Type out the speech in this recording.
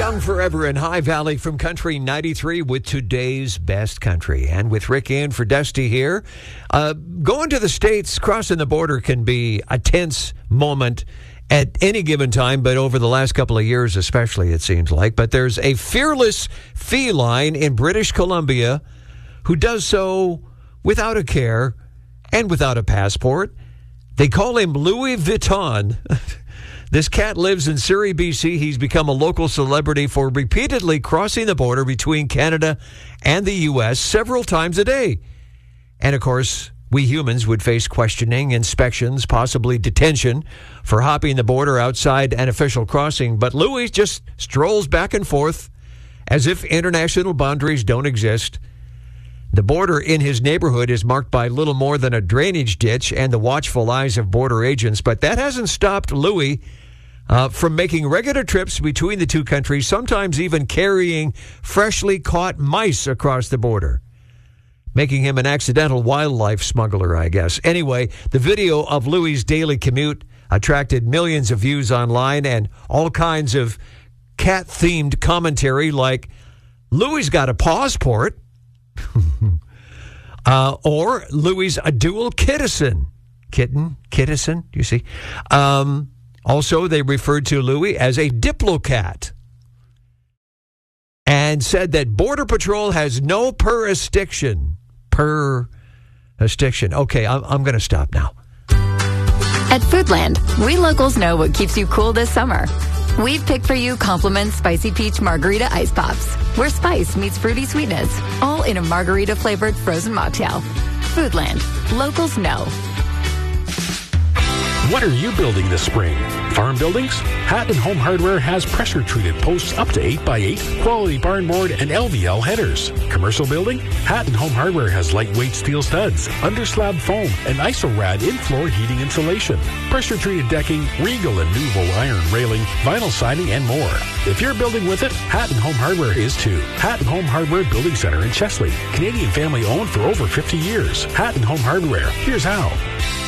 Young Forever in High Valley from Country 93 with today's best country. And with Rick in for Dusty here. Going to the States, crossing the border can be a tense moment at any given time, but over the last couple of years especially, it seems like. But there's a fearless feline in British Columbia who does so without a care and without a passport. They call him Louis Vuitton. This cat lives in Surrey, BC. He's become a local celebrity for repeatedly crossing the border between Canada and the U.S. several times a day. And, of course, we humans would face questioning, inspections, possibly detention for hopping the border outside an official crossing. But Louis just strolls back and forth as if international boundaries don't exist. The border in his neighborhood is marked by little more than a drainage ditch and the watchful eyes of border agents. But that hasn't stopped Louis from making regular trips between the two countries, sometimes even carrying freshly caught mice across the border, making him an accidental wildlife smuggler, I guess. Anyway, the video of Louis' daily commute attracted millions of views online and all kinds of cat-themed commentary like, Louis got a passport, or Louis a dual kittison. Kittison, you see? Also, they referred to Louis as a diplocat and said that Border Patrol has no jurisdiction. Okay, I'm going to stop now. At Foodland, we locals know what keeps you cool this summer. We've picked for you Compliment Spicy Peach Margarita Ice Pops, where spice meets fruity sweetness, all in a margarita-flavored frozen mocktail. Foodland. Locals know. What are you building this spring? Farm buildings? Hatton Home Hardware has pressure-treated posts up to 8x8, quality barn board, and LVL headers. Commercial building? Hatton Home Hardware has lightweight steel studs, underslab foam, and IsoRad in-floor heating insulation. Pressure-treated decking, Regal and Nuvo iron railing, vinyl siding, and more. If you're building with it, Hatton Home Hardware is too. Hatton Home Hardware Building Center in Chesley. Canadian family owned for over 50 years. Hatton Home Hardware. Here's how.